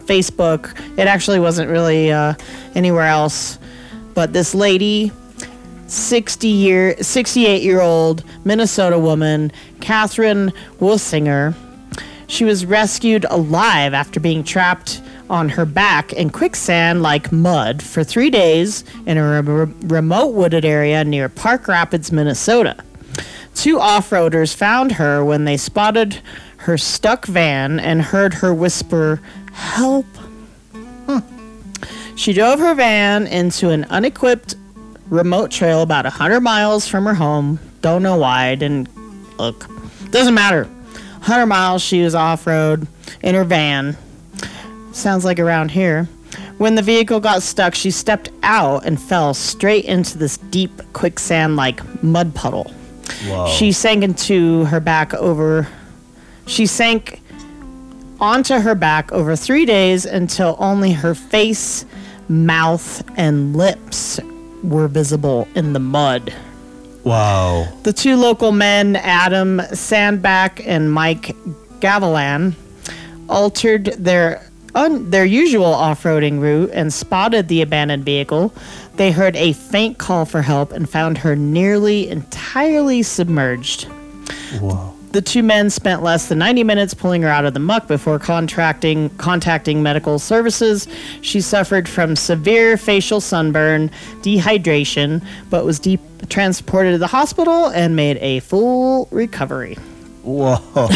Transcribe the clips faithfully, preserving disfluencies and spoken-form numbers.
Facebook. It actually wasn't really uh, anywhere else. But this lady, sixty year, sixty-eight year old Minnesota woman, Catherine Wussinger, she was rescued alive after being trapped on her back in quicksand like mud for three days in a re- remote wooded area near Park Rapids, Minnesota. Two off-roaders found her when they spotted her stuck van and heard her whisper, "Help." Hmm. She drove her van into an unequipped remote trail about one hundred miles from her home. Don't know why. Didn't look. Doesn't matter. one hundred miles she was off-road in her van. Sounds like around here. When the vehicle got stuck, she stepped out and fell straight into this deep quicksand-like mud puddle. Whoa. She sank into her back over... She sank onto her back over three days until only her face, mouth, and lips were visible in the mud. Wow. The two local men, Adam Sandback and Mike Gavilan, altered their un- their usual off-roading route and spotted the abandoned vehicle. They heard a faint call for help and found her nearly entirely submerged. Whoa. The two men spent less than ninety minutes pulling her out of the muck before contracting, contacting medical services. She suffered from severe facial sunburn, dehydration, but was deep, transported to the hospital and made a full recovery. Whoa.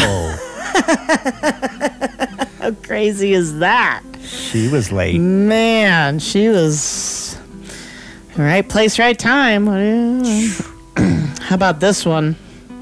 How crazy is that? She was late. Man, she was... Right place, right time. How about this one?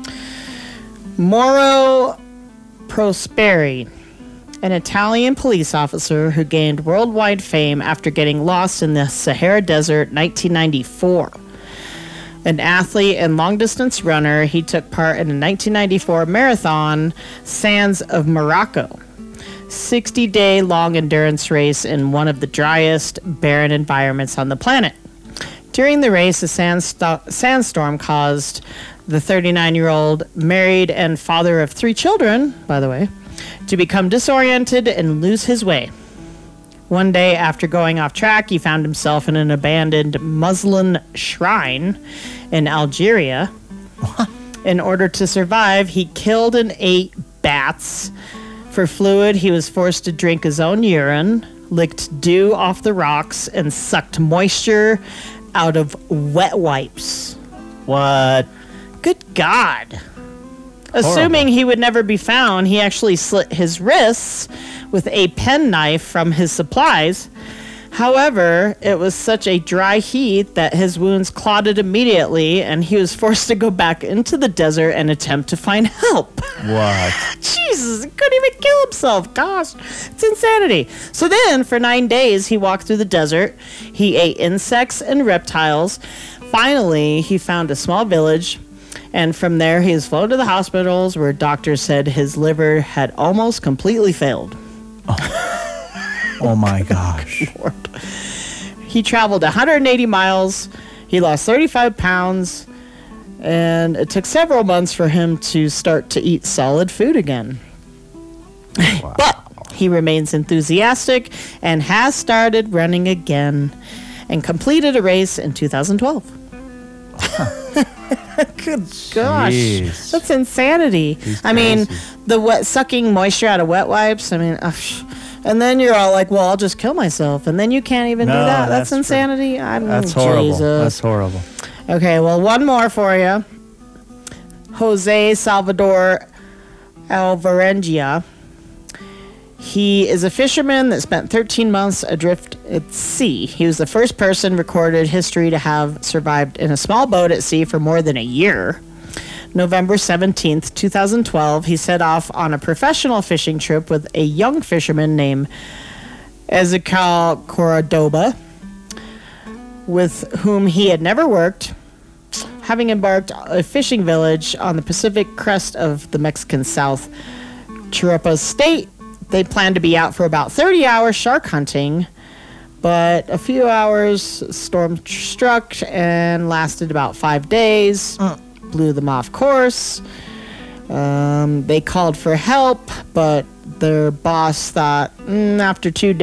Mauro Prosperi, an Italian police officer who gained worldwide fame after getting lost in the Sahara Desert nineteen ninety-four. An athlete and long-distance runner, he took part in a nineteen ninety-four marathon, Sands of Morocco, sixty-day long endurance race in one of the driest, barren environments on the planet. During the race, a sandsto- sandstorm caused the thirty-nine-year-old, married and father of three children, by the way, to become disoriented and lose his way. One day, after going off track, he found himself in an abandoned Muslim shrine in Algeria. In order to survive, he killed and ate bats. For fluid, he was forced to drink his own urine, licked dew off the rocks, and sucked moisture out of wet wipes. What? Good God. Assuming he would never be found, he actually slit his wrists with a penknife from his supplies. However, it was such a dry heat that his wounds clotted immediately, and he was forced to go back into the desert and attempt to find help. What? Jesus, he couldn't even kill himself. Gosh, it's insanity. So then, for nine days, he walked through the desert. He ate insects and reptiles. Finally, he found a small village. And from there, he was flown to the hospitals where doctors said his liver had almost completely failed. Oh, oh my gosh. Lord. He traveled one hundred eighty miles. He lost thirty-five pounds. And it took several months for him to start to eat solid food again. Wow. But he remains enthusiastic and has started running again and completed a race in two thousand twelve. Good gosh. Jeez. That's insanity. He's I mean, crazy. the wet, sucking moisture out of wet wipes. I mean, ugh. And then you're all like, well, I'll just kill myself. And then you can't even No, do that. That's, that's true. insanity. I'm That's horrible. Jesus. That's horrible. Okay, well, one more for you. Jose Salvador Alvarenga. He is a fisherman that spent thirteen months adrift at sea. He was the first person recorded history to have survived in a small boat at sea for more than a year. November seventeenth, twenty twelve, he set off on a professional fishing trip with a young fisherman named Ezequiel Cordoba, with whom he had never worked. Having embarked on a fishing village on the Pacific crest of the Mexican South, Chiapas State, they planned to be out for about thirty hours shark hunting, but a few hours storm struck and lasted about five days, uh. blew them off course. Um, they called for help, but their boss thought, mm, after two days,